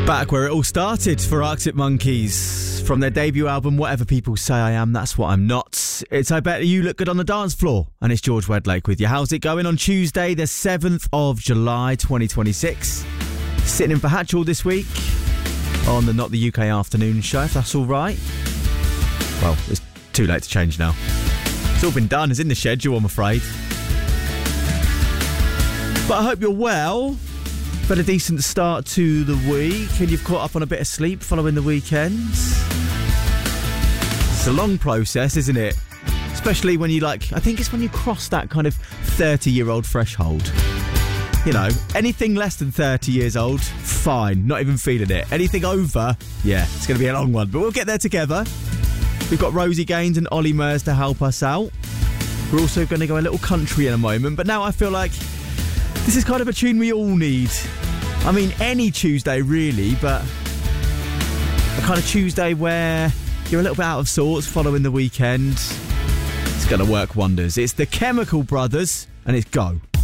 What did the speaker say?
Back where it all started for Arctic Monkeys. From their debut album, Whatever People Say I Am, That's What I'm Not. It's I Bet You Look Good on the Dance Floor. And it's George Wedlake with you. How's it going on Tuesday, the 7th of July, 2026? Sitting in for Hatchall this week on the Not the UK Afternoon Show, if that's all right. Well, it's too late to change now. It's all been done. It's in the schedule, I'm afraid. But I hope you're well. Had a decent start to the week and you've caught up on a bit of sleep following the weekend. It's a long process, isn't it? Especially when I think it's when you cross that kind of 30-year-old threshold. You know, anything less than 30 years old, fine, not even feeling it. Anything over, yeah, it's going to be a long one. But we'll get there together. We've got Rosie Gaines and Ollie Murs to help us out. We're also going to go a little country in a moment. But now I feel like this is kind of a tune we all need. I mean, any Tuesday really, but a kind of Tuesday where you're a little bit out of sorts following the weekend. It's going to work wonders. It's the Chemical Brothers and it's Go.